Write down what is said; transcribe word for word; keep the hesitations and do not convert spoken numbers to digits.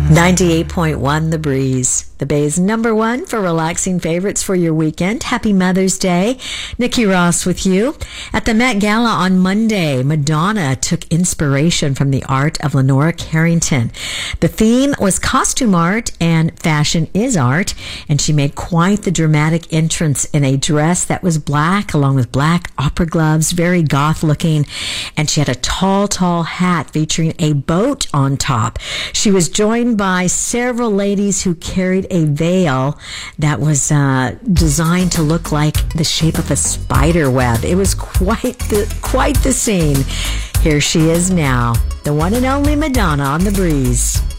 ninety-eight point one The Breeze, the Bay's number one for relaxing favorites for your weekend. Happy Mother's Day. Nikki Ross with you. At the Met Gala on Monday, Madonna took inspiration from the art of Lenora Carrington. The theme was costume art and fashion is art, and she made quite the dramatic entrance in a dress that was black along with black opera gloves, very goth looking, and she had a tall, tall hat featuring a boat on top. She was joined by several ladies who carried a veil that was uh, designed to look like the shape of a spider web. It was quite the quite the scene. Here she is now, the one and only Madonna on The Breeze.